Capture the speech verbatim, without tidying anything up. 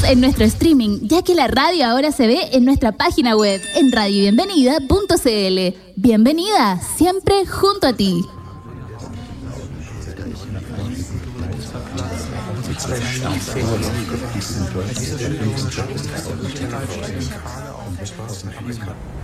en nuestro streaming, ya que la radio ahora se ve en nuestra página web, en radio bienvenida punto c l. Bienvenida, siempre junto a ti. Spaß.